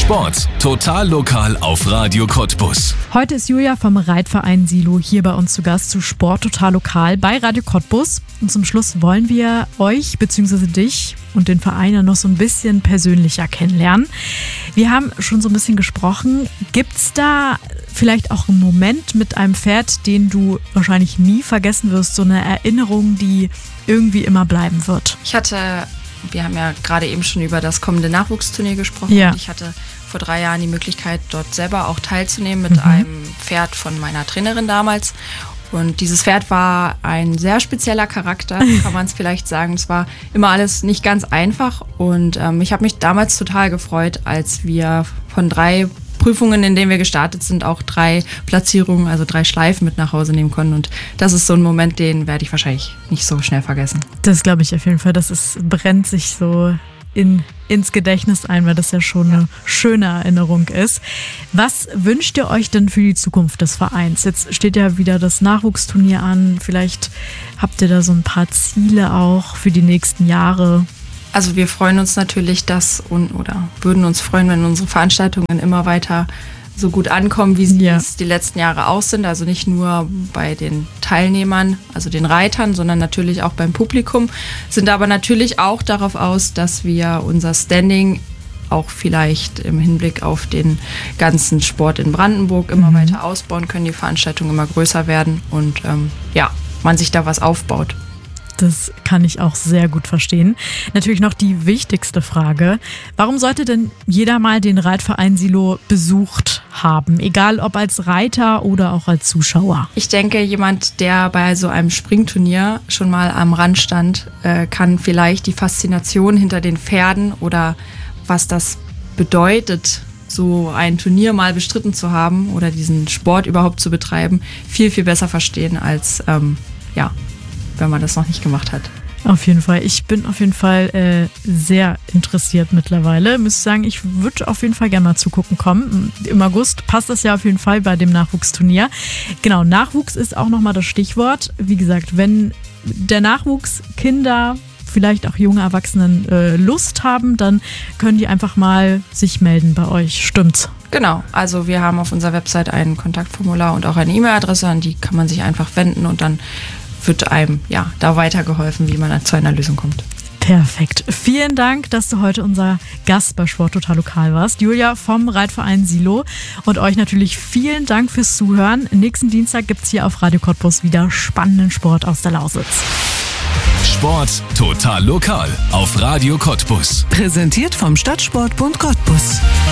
Sport total lokal auf Radio Cottbus. Heute ist Julia vom Reitverein Silo hier bei uns zu Gast zu Sport total lokal bei Radio Cottbus. Und zum Schluss wollen wir euch bzw. dich und den Verein noch so ein bisschen persönlicher kennenlernen. Wir haben schon so ein bisschen gesprochen. Gibt's da vielleicht auch einen Moment mit einem Pferd, den du wahrscheinlich nie vergessen wirst, so eine Erinnerung, die irgendwie immer bleiben wird? Wir haben ja gerade eben schon über das kommende Nachwuchsturnier gesprochen. Ja. Und ich hatte vor 3 Jahren die Möglichkeit, dort selber auch teilzunehmen mit einem Pferd von meiner Trainerin damals. Und dieses Pferd war ein sehr spezieller Charakter, kann man es vielleicht sagen. Es war immer alles nicht ganz einfach. Und ich habe mich damals total gefreut, als wir von 3 Prüfungen, in denen wir gestartet sind, auch 3 Platzierungen, also 3 Schleifen mit nach Hause nehmen konnten. Und das ist so ein Moment, den werde ich wahrscheinlich nicht so schnell vergessen. Das glaube ich auf jeden Fall. Brennt sich so ins Gedächtnis ein, weil das ja schon eine schöne Erinnerung ist. Was wünscht ihr euch denn für die Zukunft des Vereins? Jetzt steht ja wieder das Nachwuchsturnier an. Vielleicht habt ihr da so ein paar Ziele auch für die nächsten Jahre. Also wir freuen uns natürlich, würden uns freuen, wenn unsere Veranstaltungen immer weiter so gut ankommen, wie sie es die letzten Jahre auch sind. Also nicht nur bei den Teilnehmern, also den Reitern, sondern natürlich auch beim Publikum. Sind aber natürlich auch darauf aus, dass wir unser Standing auch vielleicht im Hinblick auf den ganzen Sport in Brandenburg immer weiter ausbauen können, die Veranstaltungen immer größer werden und man sich da was aufbaut. Das kann ich auch sehr gut verstehen. Natürlich noch die wichtigste Frage. Warum sollte denn jeder mal den Reitverein Silo besucht haben? Egal ob als Reiter oder auch als Zuschauer. Ich denke, jemand, der bei so einem Springturnier schon mal am Rand stand, kann vielleicht die Faszination hinter den Pferden oder was das bedeutet, so ein Turnier mal bestritten zu haben oder diesen Sport überhaupt zu betreiben, viel, viel besser verstehen als wenn man das noch nicht gemacht hat. Auf jeden Fall. Ich bin auf jeden Fall sehr interessiert mittlerweile. Ich muss sagen, ich würde auf jeden Fall gerne mal zugucken kommen. Im August passt das ja auf jeden Fall bei dem Nachwuchsturnier. Genau, Nachwuchs ist auch nochmal das Stichwort. Wie gesagt, wenn der Nachwuchs, Kinder, vielleicht auch junge Erwachsenen Lust haben, dann können die einfach mal sich melden bei euch. Stimmt's? Genau, also wir haben auf unserer Website ein Kontaktformular und auch eine E-Mail-Adresse, an die kann man sich einfach wenden und dann wird einem da weitergeholfen, wie man zu einer Lösung kommt. Perfekt. Vielen Dank, dass du heute unser Gast bei Sport total lokal warst. Julia vom Reitverein Silo. Und euch natürlich vielen Dank fürs Zuhören. Nächsten Dienstag gibt es hier auf Radio Cottbus wieder spannenden Sport aus der Lausitz. Sport total lokal auf Radio Cottbus. Präsentiert vom Stadtsportbund Cottbus.